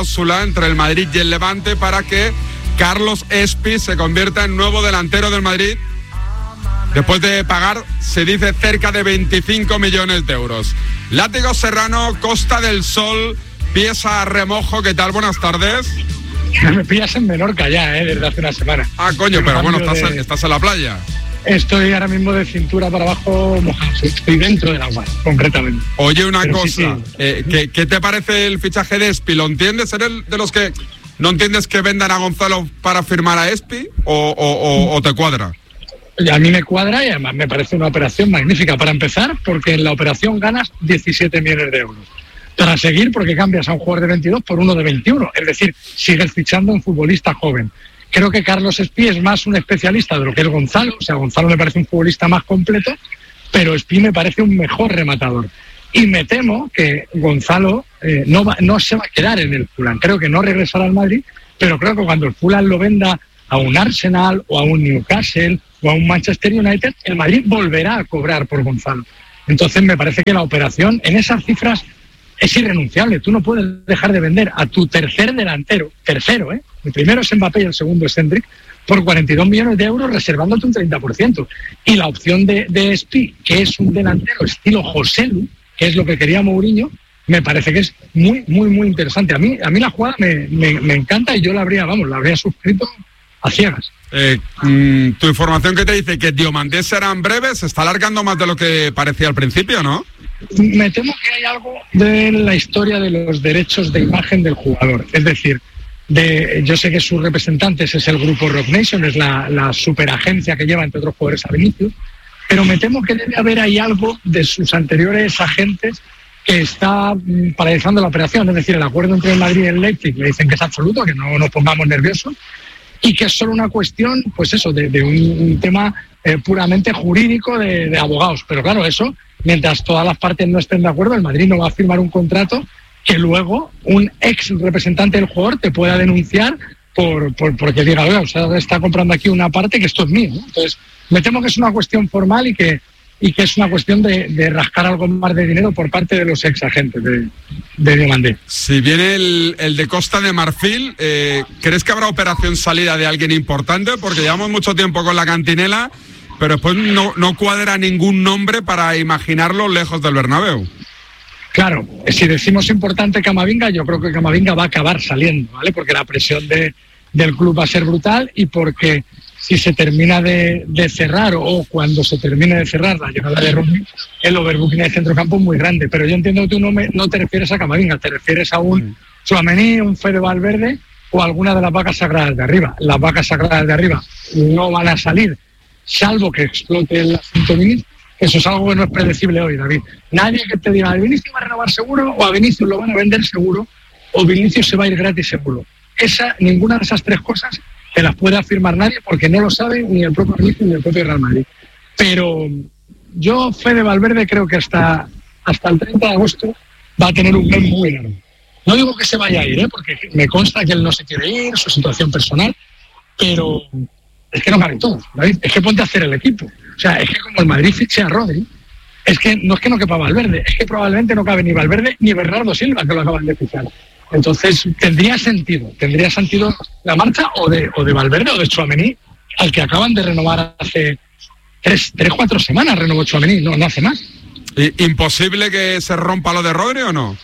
cláusula entre el Madrid y el Levante para que Carlos Espi se convierta en nuevo delantero del Madrid después de pagar, se dice, cerca de 25 millones de euros. Látigo Serrano, Costa del Sol, pieza a remojo. ¿Qué tal? Buenas tardes. Me pillas en Menorca ya, desde hace una semana. Ah, coño, pero bueno, estás en la playa. Estoy ahora mismo de cintura para abajo mojado. Estoy dentro del agua, concretamente. Oye, una pero cosa. sí. ¿Qué te parece el fichaje de Espi? ¿Lo entiendes? ¿Eres de los que no entiendes que vendan a Gonzalo para firmar a Espi? ¿O te cuadra? A mí me cuadra y además me parece una operación magnífica. Para empezar, porque en la operación ganas 17 millones de euros. Para seguir, porque cambias a un jugador de 22 por uno de 21. Es decir, sigues fichando a un futbolista joven. Creo que Carlos Espi es más un especialista de lo que es Gonzalo. O sea, Gonzalo me parece un futbolista más completo, pero Espi me parece un mejor rematador. Y me temo que Gonzalo no se va a quedar en el Fulham. Creo que no regresará al Madrid, pero creo que cuando el Fulham lo venda a un Arsenal o a un Newcastle o a un Manchester United, el Madrid volverá a cobrar por Gonzalo. Entonces me parece que la operación en esas cifras es irrenunciable. Tú no puedes dejar de vender a tu tercer delantero, el primero es Mbappé y el segundo es Hendrik, por 42 millones de euros reservándote un 30%. Y la opción de Espi, que es un delantero estilo Joselu, que es lo que quería Mourinho, me parece que es muy, muy, muy interesante. A mí la jugada me encanta y yo la habría suscrito a ciegas. Tu información que te dice que Diomandé serán breves, se está alargando más de lo que parecía al principio, ¿no? Me temo que hay algo de la historia de los derechos de imagen del jugador. Es decir, yo sé que sus representantes es el grupo Rock Nation, es la superagencia que lleva, entre otros jugadores, a Vinicius, pero me temo que debe haber ahí algo de sus anteriores agentes que está paralizando la operación. Es decir, el acuerdo entre el Madrid y el Leipzig le dicen que es absoluto, que no nos pongamos nerviosos, y que es solo una cuestión, pues eso, de un tema puramente jurídico de abogados. Pero claro, eso, mientras todas las partes no estén de acuerdo, el Madrid no va a firmar un contrato que luego un ex representante del jugador te pueda denunciar porque diga, oiga, usted está comprando aquí una parte que esto es mío, ¿no? Entonces, me temo que es una cuestión formal y que es una cuestión de rascar algo más de dinero por parte de los ex agentes de Diomandé. Si viene el de Costa de Marfil, ¿crees que habrá operación salida de alguien importante? Porque llevamos mucho tiempo con la cantinela, pero después no cuadra ningún nombre para imaginarlo lejos del Bernabéu. Claro, si decimos importante Camavinga, yo creo que Camavinga va a acabar saliendo, ¿vale? Porque la presión del club va a ser brutal y porque si se termina de cerrar o cuando se termine de cerrar la llegada de Rodri, el overbooking del centrocampo es muy grande. Pero yo entiendo que tú no te refieres a Camavinga, te refieres a un Tchouaméni, un Fede Valverde o alguna de las vacas sagradas de arriba. Las vacas sagradas de arriba no van a salir, salvo que explote el asunto Vinicius. Eso es algo que no es predecible hoy, David. Nadie que te diga, Vinicius va a renovar seguro, o a Vinicius lo van a vender seguro, o Vinicius se va a ir gratis seguro. Ninguna de esas tres cosas te las puede afirmar nadie porque no lo sabe ni el propio Vinicius ni el propio Real Madrid. Pero yo, Fede Valverde, creo que hasta el 30 de agosto va a tener un mes muy largo. No digo que se vaya a ir, porque me consta que él no se quiere ir, su situación personal, pero es que no cabe todo, David. Es que ponte a hacer el equipo. O sea, es que como el Madrid fiche a Rodri, es que no quepa Valverde, es que probablemente no cabe ni Valverde ni Bernardo Silva, que lo acaban de fichar. Entonces, tendría sentido la marcha o de Valverde o de Tchouaméni, al que acaban de renovar hace 4 semanas, renovó Tchouaméni, no hace más. ¿Imposible que se rompa lo de Rodri o no?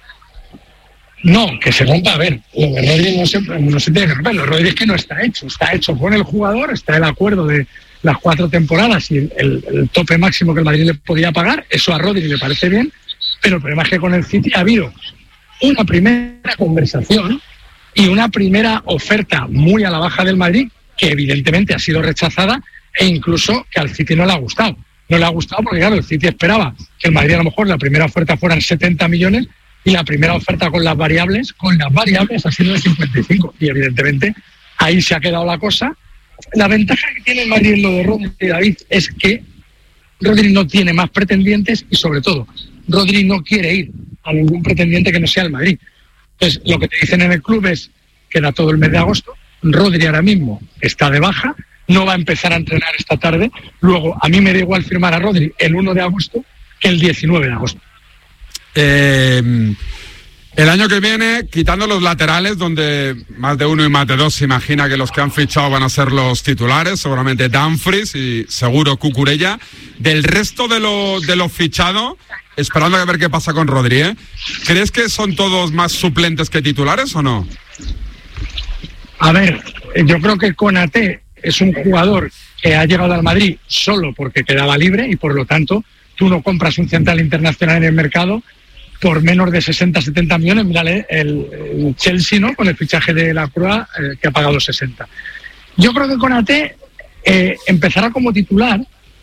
No, que se rompa, a ver, lo de Rodri no se tiene que romper, lo de Rodri es que no está hecho con el jugador, está el acuerdo de las 4 temporadas y el tope máximo que el Madrid le podía pagar, eso a Rodri le parece bien, pero el problema es que con el City ha habido una primera conversación y una primera oferta muy a la baja del Madrid, que evidentemente ha sido rechazada e incluso que al City no le ha gustado. No le ha gustado porque, claro, el City esperaba que el Madrid a lo mejor la primera oferta fueran 70 millones y la primera oferta con las variables ha sido de 55. Y evidentemente ahí se ha quedado la cosa. La ventaja que tiene el Madrid en lo de Rodri, David, es que Rodri no tiene más pretendientes y sobre todo, Rodri no quiere ir a ningún pretendiente que no sea el Madrid. Entonces, lo que te dicen en el club es que da todo el mes de agosto. Rodri ahora mismo está de baja, no va a empezar a entrenar esta tarde. Luego, a mí me da igual firmar a Rodri el 1 de agosto que el 19 de agosto. El año que viene, quitando los laterales, donde más de uno y más de dos se imagina que los que han fichado van a ser los titulares, seguramente Dumfries y seguro Cucurella. Del resto de los fichados, esperando a ver qué pasa con Rodri, ¿crees que son todos más suplentes que titulares o no? A ver, yo creo que Konaté es un jugador que ha llegado al Madrid solo porque quedaba libre y por lo tanto tú no compras un central internacional en el mercado por menos de 60-70 millones. Mírale el Chelsea, ¿no?, con el fichaje de la Croix, que ha pagado 60. Yo creo que Konaté empezará como titular,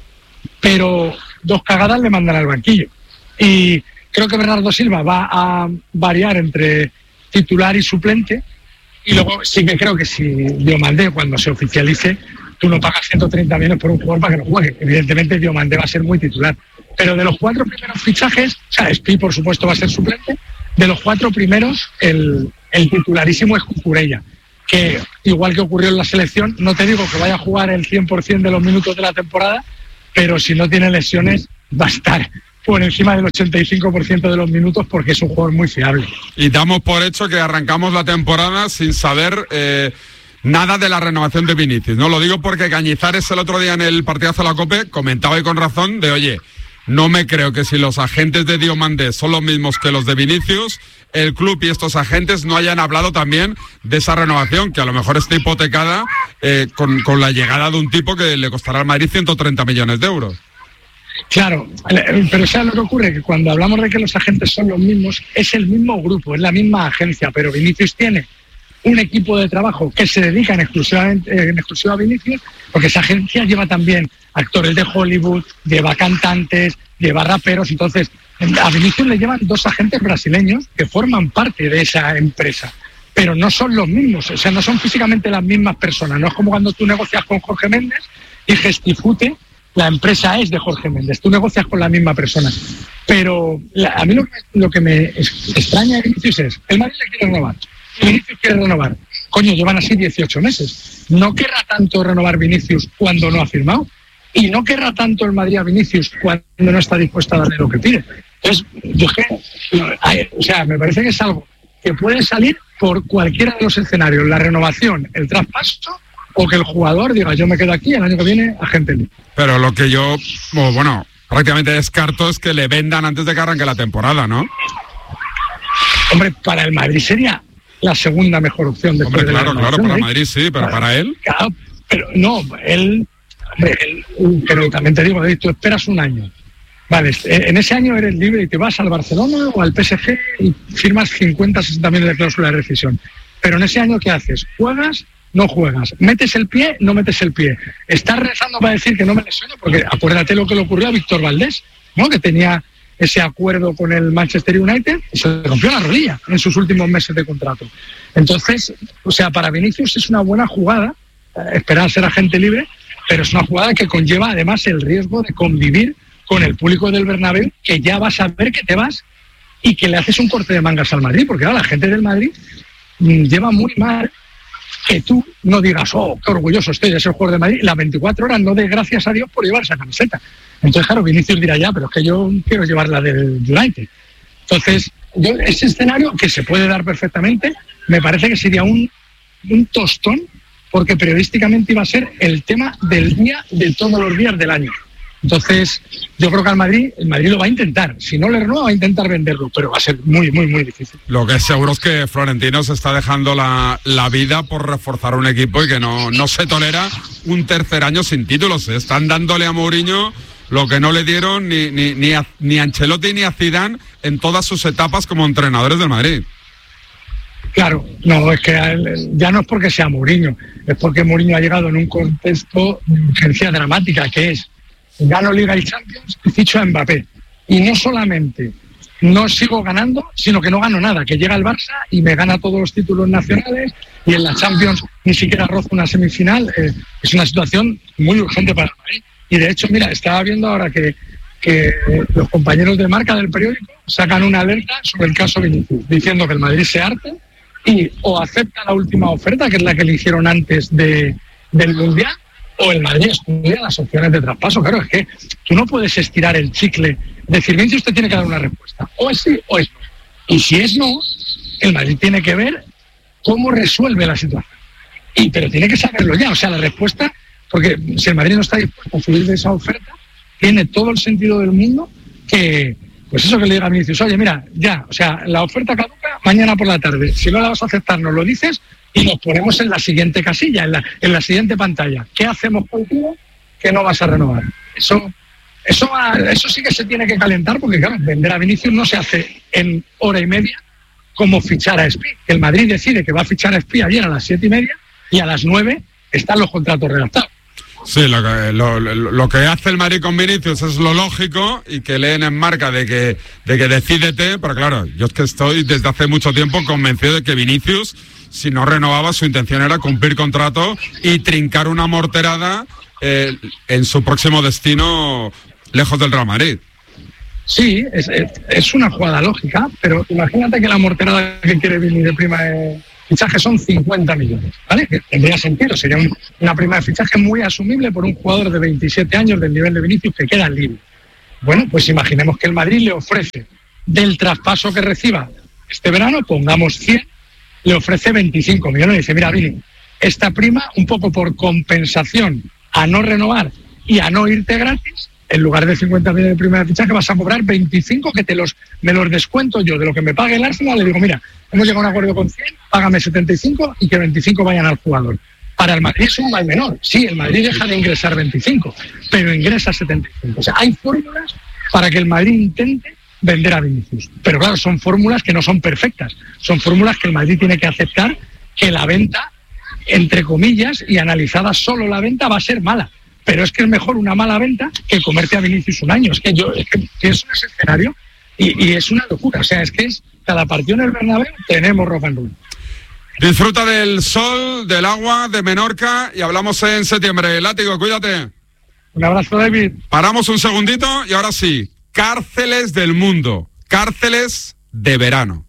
pero 2 cagadas le mandan al banquillo. Y creo que Bernardo Silva va a variar entre titular y suplente. Y luego sí que creo que si Diomandé, cuando se oficialice, tú no pagas 130 millones por un jugador para que no juegue. Evidentemente Diomandé va a ser muy titular. Pero de los 4 primeros fichajes, o sea, Spi por supuesto va a ser suplente, de los 4 primeros el titularísimo es Cucurella, que igual que ocurrió en la selección, no te digo que vaya a jugar el 100% de los minutos de la temporada, pero si no tiene lesiones va a estar por encima del 85% de los minutos porque es un jugador muy fiable. Y damos por hecho que arrancamos la temporada sin saber nada de la renovación de Vinicius, ¿no? Lo digo porque Cañizares el otro día en el partidazo de la COPE comentaba y con razón de, oye, no me creo que si los agentes de Diomandé son los mismos que los de Vinicius, el club y estos agentes no hayan hablado también de esa renovación, que a lo mejor está hipotecada con la llegada de un tipo que le costará al Madrid 130 millones de euros. Claro, pero ¿sabes lo que ocurre? Que cuando hablamos de que los agentes son los mismos, es el mismo grupo, es la misma agencia, pero Vinicius tiene un equipo de trabajo que se dedica en exclusiva a Vinicius, porque esa agencia lleva también actores de Hollywood, lleva cantantes, lleva raperos. Entonces a Vinicius le llevan 2 agentes brasileños que forman parte de esa empresa, pero no son los mismos, o sea, no son físicamente las mismas personas. No es como cuando tú negocias con Jorge Méndez y Gestifute, la empresa es de Jorge Méndez, tú negocias con la misma persona. Pero a mí lo que me extraña de Vinicius es, el Madrid le quiere renovar, Vinicius quiere renovar. Coño, llevan así 18 meses. No querrá tanto renovar Vinicius cuando no ha firmado. Y no querrá tanto el Madrid a Vinicius cuando no está dispuesto a darle lo que pide. Entonces, me parece que es algo que puede salir por cualquiera de los escenarios. La renovación, el traspaso, o que el jugador diga, yo me quedo aquí, el año que viene, agente libre. Pero lo que yo, prácticamente descarto es que le vendan antes de que arranque la temporada, ¿no? Hombre, para el Madrid sería la segunda mejor opción. Hombre, claro, para el Madrid sí, pero para él. Claro, pero no, pero también te digo, tú esperas un año. Vale, en ese año eres libre y te vas al Barcelona o al PSG y firmas 50-60 millones de cláusula de rescisión. Pero en ese año, ¿qué haces? ¿Juegas? No juegas. ¿Metes el pie? No metes el pie. ¿Estás rezando para decir que no me lesiono? Porque acuérdate lo que le ocurrió a Víctor Valdés, ¿no? Que tenía ese acuerdo con el Manchester United y se rompió la rodilla en sus últimos meses de contrato. Entonces, para Vinicius es una buena jugada esperar ser agente libre, pero es una jugada que conlleva además el riesgo de convivir con el público del Bernabéu, que ya vas a ver que te vas y que le haces un corte de mangas al Madrid, porque ahora la gente del Madrid lleva muy mal que tú no digas, oh, qué orgulloso estoy de ser jugador de Madrid, las 24 horas no des gracias a Dios por llevar esa camiseta. Entonces, claro, Vinicius dirá ya, pero es que yo quiero llevar la del United. Entonces, ese escenario, que se puede dar perfectamente, me parece que sería un tostón, porque periodísticamente iba a ser el tema del día de todos los días del año. Entonces, yo creo que el Madrid lo va a intentar. Si no le renueva, va a intentar venderlo, pero va a ser muy, muy, muy difícil. Lo que es seguro es que Florentino se está dejando la vida por reforzar un equipo y que no se tolera un tercer año sin títulos. Están dándole a Mourinho lo que no le dieron ni a Ancelotti ni a Zidane en todas sus etapas como entrenadores del Madrid. Claro, no, es que ya no es porque sea Mourinho, es porque Mourinho ha llegado en un contexto de urgencia dramática, que es gano Liga y Champions y ficho a Mbappé. Y no solamente no sigo ganando, sino que no gano nada, que llega el Barça y me gana todos los títulos nacionales y en la Champions ni siquiera roza una semifinal. Es una situación muy urgente para el Madrid. Y de hecho, mira, estaba viendo ahora que los compañeros de Marca del periódico sacan una alerta sobre el caso Vinicius, diciendo que el Madrid se harta y o acepta la última oferta, que es la que le hicieron antes del Mundial, o el Madrid estudia las opciones de traspaso. Claro, es que tú no puedes estirar el chicle, decir, bien, si usted tiene que dar una respuesta, o es sí o es no. Y si es no, el Madrid tiene que ver cómo resuelve la situación. Pero tiene que saberlo ya. O sea, la respuesta, porque si el Madrid no está dispuesto a subir de esa oferta, tiene todo el sentido del mundo que, pues eso que le diga a Vinicius, oye, mira, ya, o sea, la oferta caduca mañana por la tarde. Si no la vas a aceptar, nos lo dices y nos ponemos en la siguiente casilla, en la siguiente pantalla. ¿Qué hacemos contigo que no vas a renovar? Eso sí que se tiene que calentar, porque claro, vender a Vinicius no se hace en hora y media como fichar a Espi. El Madrid decide que va a fichar a Espi ayer a las 7:30 y a las 9 están los contratos redactados. Sí, lo que hace el Madrid con Vinicius es lo lógico, y que leen en Marca de que decídete, pero claro, yo es que estoy desde hace mucho tiempo convencido de que Vinicius, si no renovaba, su intención era cumplir contrato y trincar una morterada en su próximo destino lejos del Real Madrid. Sí, es una jugada lógica, pero imagínate que la morterada que quiere Vini de prima de fichaje son 50 millones, ¿vale? Que tendría sentido, sería una prima de fichaje muy asumible por un jugador de 27 años del nivel de Vinicius que queda libre. Bueno, pues imaginemos que el Madrid le ofrece, del traspaso que reciba este verano, pongamos 100, le ofrece 25 millones y dice, mira, Vini, esta prima, un poco por compensación a no renovar y a no irte gratis, en lugar de 50 millones de prima de fichaje vas a cobrar 25, que me los descuento yo de lo que me pague el Arsenal. Le digo, mira, hemos llegado a un acuerdo con 100, págame 75 y que 25 vayan al jugador. Para el Madrid es un mal menor. Sí, el Madrid deja de ingresar 25, pero ingresa 75. O sea, hay fórmulas para que el Madrid intente vender a Vinicius. Pero claro, son fórmulas que no son perfectas. Son fórmulas que el Madrid tiene que aceptar que la venta, entre comillas, y analizada solo la venta, va a ser mala. Pero es que es mejor una mala venta que comerte a Vinicius un año. Es que eso es ese escenario y es una locura. O sea, es que cada partido en el Bernabéu tenemos rock and roll. Disfruta del sol, del agua, de Menorca, y hablamos en septiembre. Látigo, cuídate. Un abrazo, David. Paramos un segundito y ahora sí, cárceles del mundo, cárceles de verano.